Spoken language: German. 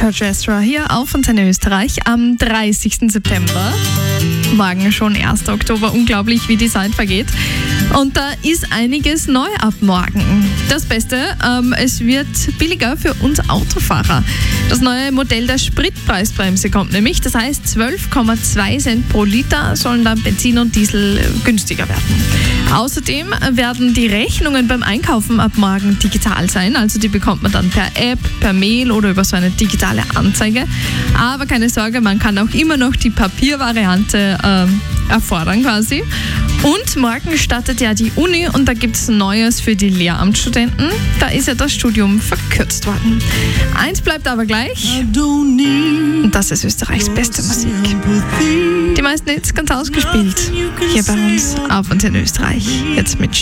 George Ezra hier auf Antenne Österreich am 30. September. Morgen schon 1. Oktober. Unglaublich, wie die Zeit vergeht. Und da ist einiges neu ab morgen. Das Beste, es wird billiger für uns Autofahrer. Das neue Modell der Spritpreisbremse kommt nämlich. Das heißt, 12,2 Cent pro Liter sollen dann Benzin und Diesel günstiger werden. Außerdem werden die Rechnungen beim Einkaufen ab morgen digital sein. Also die bekommt man dann per App, per Mail oder über so eine digitale Anzeige. Aber keine Sorge, man kann auch immer noch die Papiervariante erfordern quasi. Und morgen startet ja die Uni und da gibt es Neues für die Lehramtsstudenten. Da ist ja das Studium verkürzt worden. Eins bleibt aber gleich. Und das ist Österreichs beste Musik. Die meisten Hits ganz ausgespielt. Hier bei uns auf Antenne Österreich. Jetzt mit